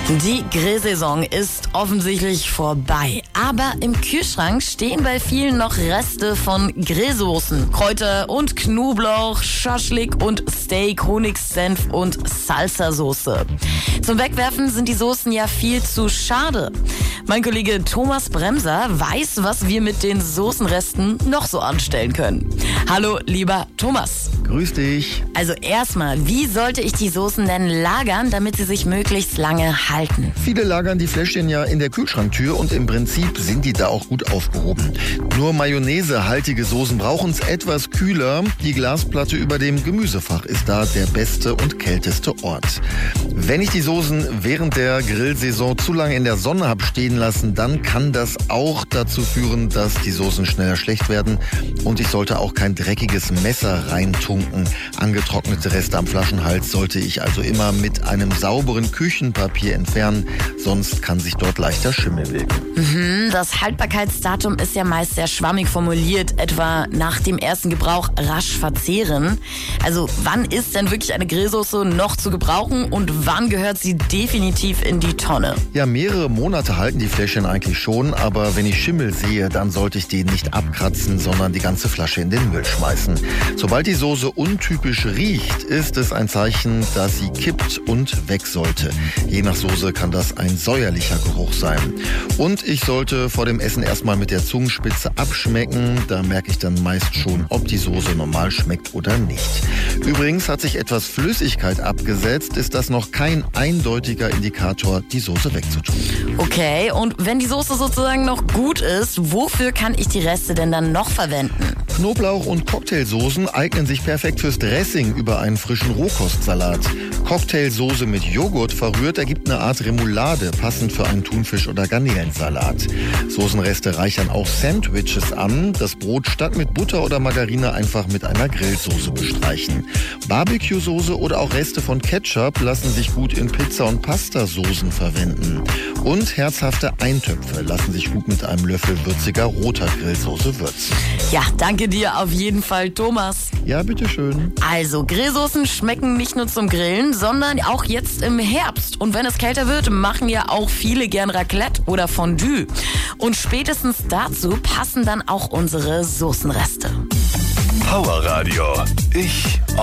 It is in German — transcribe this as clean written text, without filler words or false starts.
Die Grillsaison ist offensichtlich vorbei, aber im Kühlschrank stehen bei vielen noch Reste von Grillsoßen. Kräuter und Knoblauch, Schaschlik und Steak, Honigsenf und Salsa-Soße. Zum Wegwerfen sind die Soßen ja viel zu schade. Mein Kollege Thomas Bremser weiß, was wir mit den Soßenresten noch so anstellen können. Hallo, lieber Thomas. Grüß dich. Also erstmal, wie sollte ich die Soßen denn lagern, damit sie sich möglichst lange halten? Viele lagern die Fläschchen ja in der Kühlschranktür und im Prinzip sind die da auch gut aufgehoben. Nur mayonnaisehaltige Soßen brauchen es etwas kühler. Die Glasplatte über dem Gemüsefach ist da der beste und kälteste Ort. Wenn ich die Soßen während der Grillsaison zu lange in der Sonne habe stehen lassen, dann kann das auch dazu führen, dass die Soßen schneller schlecht werden. Und ich sollte auch kein dreckiges Messer reintunken. Angetrocknete Reste am Flaschenhals sollte ich also immer mit einem sauberen Küchenpapier entfernen, sonst kann sich dort leichter Schimmel bilden. Das Haltbarkeitsdatum ist ja meist sehr schwammig formuliert, etwa nach dem ersten Gebrauch rasch verzehren. Also wann ist denn wirklich eine Grillsoße noch zu gebrauchen und wann gehört sie definitiv in die Tonne? Ja, mehrere Monate halten die Fläschchen eigentlich schon, aber wenn ich Schimmel sehe, dann sollte ich den nicht abkratzen, sondern die ganze Flasche in den Müll schmeißen. Sobald die Soße untypisch riecht, ist es ein Zeichen, dass sie kippt und weg sollte. Je nach Soße kann das ein säuerlicher Geruch sein. Und ich sollte vor dem Essen erstmal mit der Zungenspitze abschmecken. Da merke ich dann meist schon, ob die Soße normal schmeckt oder nicht. Übrigens hat sich etwas Flüssigkeit abgesetzt, ist das noch kein eindeutiger Indikator, die Soße wegzutun. Okay, und wenn die Soße sozusagen noch gut ist, wofür kann ich die Reste denn dann noch verwenden? Knoblauch- und Cocktailsoßen eignen sich perfekt fürs Dressing über einen frischen Rohkostsalat. Cocktailsoße mit Joghurt verrührt ergibt eine Art Remoulade, passend für einen Thunfisch- oder Garnelensalat. Soßenreste reichern auch Sandwiches an. Das Brot statt mit Butter oder Margarine einfach mit einer Grillsoße bestreichen. Barbecue-Soße oder auch Reste von Ketchup lassen sich gut in Pizza- und Pastasoßen verwenden. Und herzhafte Eintöpfe lassen sich gut mit einem Löffel würziger roter Grillsoße würzen. Ja, danke dir auf jeden Fall, Thomas. Ja, bitteschön. Also, Grillsoßen schmecken nicht nur zum Grillen, sondern auch jetzt im Herbst. Und wenn es kälter wird, machen ja auch viele gern Raclette oder Fondue. Und spätestens dazu passen dann auch unsere Soßenreste. Power Radio. Ich